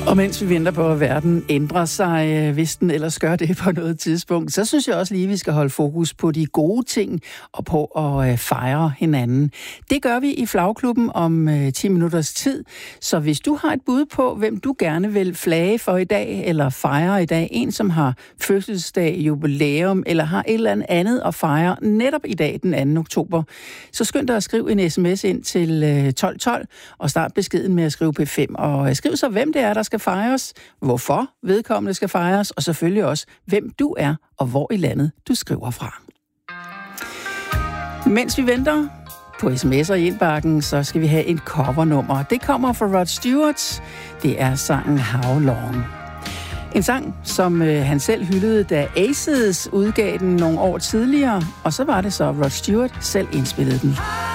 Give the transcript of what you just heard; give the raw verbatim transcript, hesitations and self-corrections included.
Og mens vi venter på, at verden ændrer sig, hvis den ellers gør det på noget tidspunkt, så synes jeg også lige, at vi skal holde fokus på de gode ting og på at fejre hinanden. Det gør vi i Flagklubben om ti minutters tid. Så hvis du har et bud på, hvem du gerne vil flage for i dag, eller fejre i dag, en som har fødselsdag, jubilæum, eller har et eller andet at fejre netop i dag, den anden oktober, så skynd dig at skrive en sms ind til tolv tolv og start beskeden med at skrive P fem. Og skriv så, hvem det er, der skal fejres, hvorfor vedkommende skal fejres, og selvfølgelig også, hvem du er, og hvor i landet du skriver fra. Mens vi venter på sms'er i indbakken, så skal vi have et covernummer. Det kommer fra Rod Stewart. Det er sangen How Long. En sang, som øh, han selv hyldede, da Aces udgav den nogle år tidligere, og så var det så, Rod Stewart selv indspillede den.